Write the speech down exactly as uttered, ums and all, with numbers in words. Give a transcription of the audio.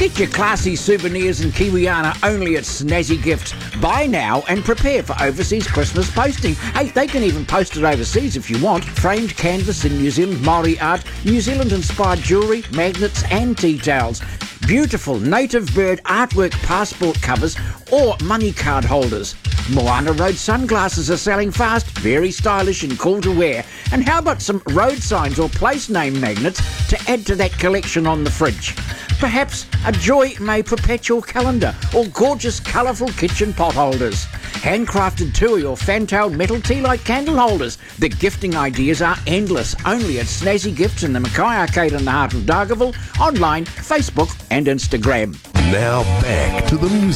Get your classy souvenirs in Kiwiana only at Snazzy Gifts. Buy now and prepare for overseas Christmas posting. Hey, they can even post it overseas if you want. Framed canvas in New Zealand Māori art, New Zealand-inspired jewellery, magnets and tea towels. Beautiful native bird artwork passport covers or money card holders. Moana Road sunglasses are selling fast, very stylish and cool to wear. And how about some road signs or place name magnets to add to that collection on the fridge? Perhaps a Joy May Perpetual calendar or gorgeous colourful kitchen pot holders. Handcrafted Tui or fantailed metal tea light candle holders. The gifting ideas are endless, only at Snazzy Gifts in the Mackay Arcade in the heart of Dargaville, online, Facebook and Instagram. Now back to the music.